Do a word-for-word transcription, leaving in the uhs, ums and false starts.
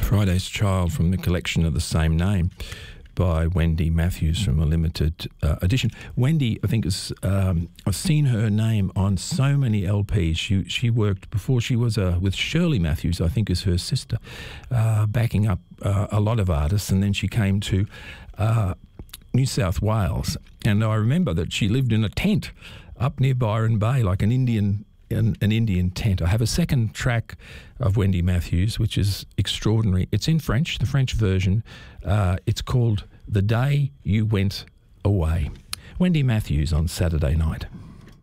Friday's Child from the collection of the same name by Wendy Matthews from a limited uh, edition. Wendy, I think, is um, I've seen her name on so many L Ps. She she worked before she was uh, with Shirley Matthews, I think is her sister, uh, backing up uh, a lot of artists, and then she came to uh, New South Wales. And I remember that she lived in a tent up near Byron Bay, like an Indian An, an Indian tent. I have a second track of Wendy Matthews, which is extraordinary. It's in French, the French version. Uh, it's called The Day You Went Away. Wendy Matthews on Saturday night.